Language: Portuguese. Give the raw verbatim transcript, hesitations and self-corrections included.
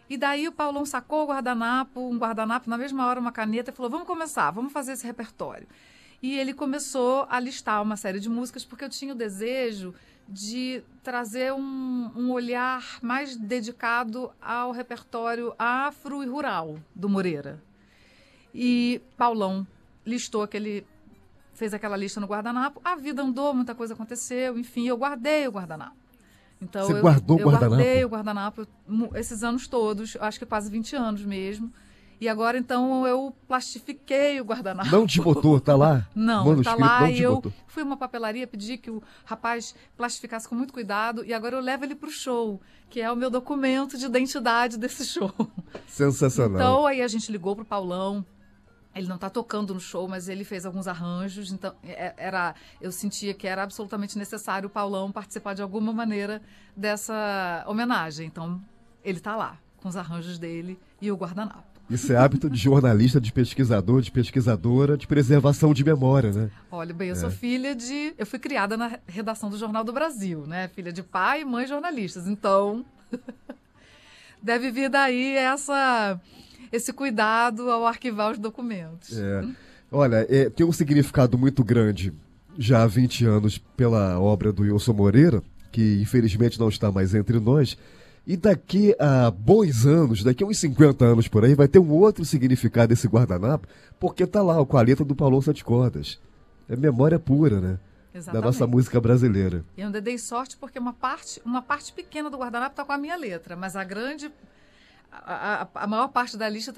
E daí o Paulão sacou o guardanapo, um guardanapo, na mesma hora uma caneta, e falou, vamos começar, vamos fazer esse repertório. E ele começou a listar uma série de músicas, porque eu tinha o desejo de trazer um, um olhar mais dedicado ao repertório afro e rural do Moreira. E Paulão listou aquele, fez aquela lista no guardanapo, a vida andou, muita coisa aconteceu, enfim, eu guardei o guardanapo. Então, Você eu, guardou o eu guardanapo? guardei o guardanapo esses anos todos, acho que quase vinte anos mesmo. E agora, então, eu plastifiquei o guardanapo. Não desbotou, tá lá? Não, Manuscrito, tá lá não e eu desbotou. fui a uma papelaria, pedi que o rapaz plastificasse com muito cuidado e agora eu levo ele pro show, que é o meu documento de identidade desse show. Sensacional. Então, aí a gente ligou pro Paulão. Ele não está tocando no show, mas ele fez alguns arranjos, então era, eu sentia que era absolutamente necessário o Paulão participar de alguma maneira dessa homenagem. Então, ele está lá, com os arranjos dele e o guardanapo. Isso é hábito de jornalista, de pesquisador, de pesquisadora, de preservação de memória, né? Olha, bem, eu É. sou filha de... Eu fui criada na redação do Jornal do Brasil, né? Filha de pai e mãe jornalistas. Então, deve vir daí essa... esse cuidado ao arquivar os documentos. É. Olha, é, tem um significado muito grande já há vinte anos pela obra do Wilson Moreira, que infelizmente não está mais entre nós, e daqui a bons anos, daqui a uns cinquenta anos por aí, vai ter um outro significado esse guardanapo, porque tá lá, com a letra do Paulão Sete Cordas. É memória pura, né? Exatamente. Da nossa música brasileira. E eu ainda dei sorte porque uma parte, uma parte pequena do guardanapo está com a minha letra, mas a grande... A, a, a maior parte da lista